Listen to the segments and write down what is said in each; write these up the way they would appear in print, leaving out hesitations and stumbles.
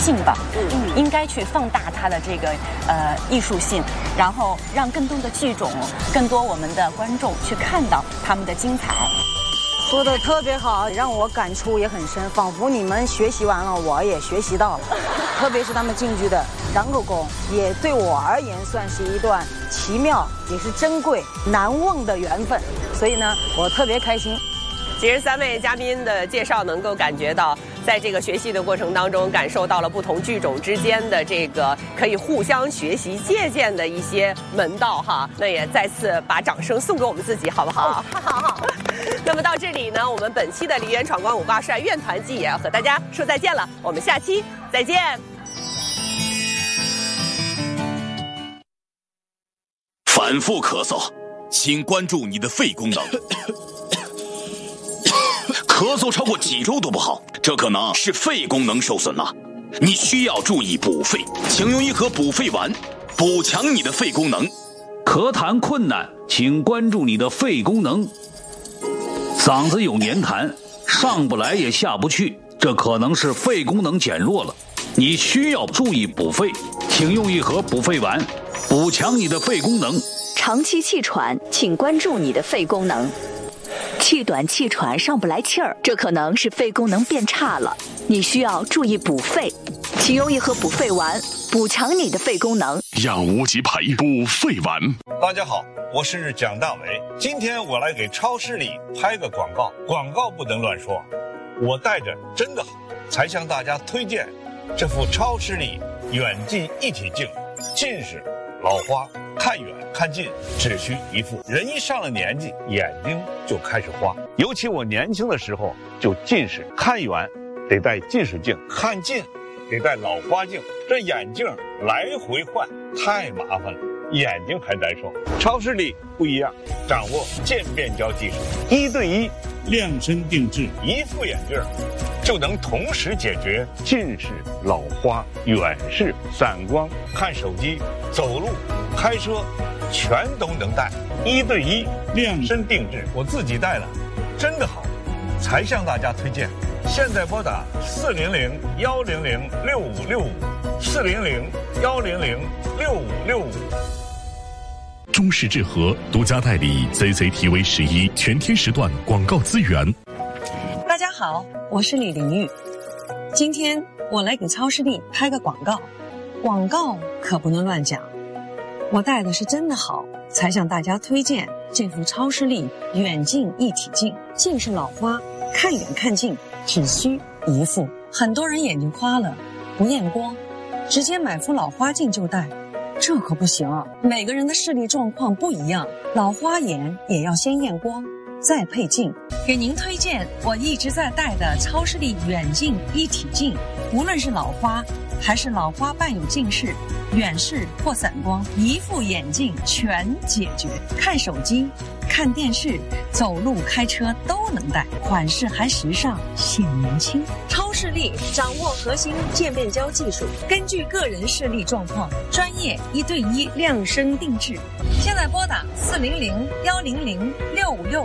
性吧，应该去放大它的这个艺术性，然后让更多的剧种、更多我们的观众去看到他们的精彩。 说的特别好，让我感触也很深，仿佛你们学习完了，我也学习到了。特别是他们京剧的瓤口功，也对我而言算是一段奇妙，也是珍贵难忘的缘分。所以呢，我特别开心。 其实3位嘉宾的介绍能够感觉到，在这个学习的过程当中，感受到了不同剧种之间的这个可以互相学习借鉴的一些门道哈。那也再次把掌声送给我们自己，好不好？好。那么到这里呢，我们本期的梨园闯关五挂帅院团记也要和大家说再见了，我们下期再见。 反复咳嗽，请关注你的肺功能。咳嗽超过几周都不好，这可能是肺功能受损了。你需要注意补肺，请用一盒补肺丸，补强你的肺功能。 咳痰困难，请关注你的肺功能。嗓子有黏痰，上不来也下不去，这可能是肺功能减弱了。你需要注意补肺，请用一盒补肺丸，补强你的肺功能。 长期气喘，请关注你的肺功能。气短气喘上不来气儿，这可能是肺功能变差了，你需要注意补肺，请用一盒补肺丸，补强你的肺功能。 养无极培补肺丸。 大家好，我是蒋大为，今天我来给超市里拍个广告，广告不能乱说，我带着真的好，才向大家推荐这副超视力远近一体镜，近视、老花、看远看近只需一副。人一上了年纪，眼睛就开始花，尤其我年轻的时候就近视，看远得戴近视镜，看近得戴老花镜，这眼镜来回换太麻烦了，眼睛还难受。超视力不一样，掌握渐变焦技术，1对1量身定制，一副眼镜就能同时解决近视、老花、远视、散光、看手机、走路、开车，全都能戴。1对1量身定制，我自己戴了，真的好，才向大家推荐。现在拨打400-100-6565，400-100-6565。 中视智和独家代理 CCTV11全天时段广告资源。 大家好，我是李玲玉，今天我来给超视力拍个广告，广告可不能乱讲，我戴的是真的好，才向大家推荐这副超视力远近一体镜，近视老花看远看近只需一副。很多人眼睛花了不验光，直接买副老花镜就戴，这可不行啊，每个人的视力状况不一样，老花眼也要先验光再配镜。给您推荐我一直在戴的超视力远近一体镜，无论是老花还是老花伴有近视、远视或散光，一副眼镜全解决。看手机、看电视、走路、开车都能戴，款式还时尚显年轻。超视力掌握核心渐变焦技术，根据个人视力状况，专业1对1量身定制。现在拨打400-100-6565。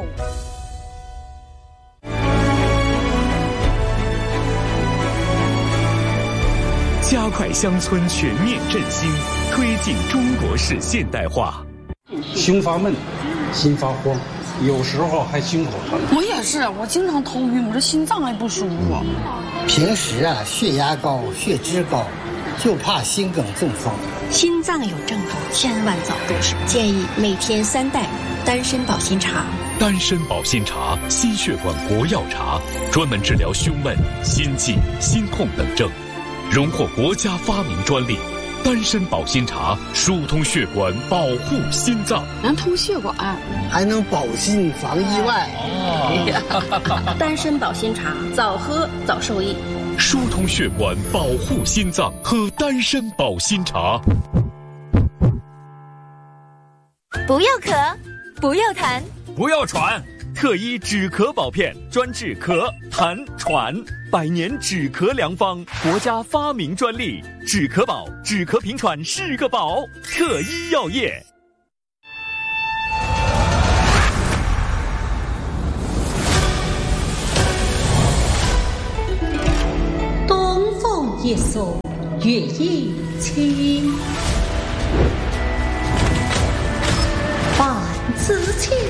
加快乡村全面振兴，推进中国式现代化。 胸发闷，心发慌，有时候还胸口疼。 我也是，我经常头晕，我这心脏也不舒服。 平时血压高、血脂高，就怕心梗中风。 心脏有症状，千万早入手。建议每天3袋丹参保心茶。 丹参保心茶，心血管国药茶，专门治疗胸闷、心悸、心痛等症。荣获国家发明专利，丹参保心茶疏通血管，保护心脏， 能通血管， 还能保心防意外。 丹参保心茶，早喝早受益。 疏通血管，保护心脏，喝丹参保心茶。 不要咳，不要痰， 不要喘。特医止咳保片，专治咳、痰、喘，100年止咳良方，国家发明专利，止咳宝，止咳平喘是个宝。特医药业。 东风一送月夜清，万紫千。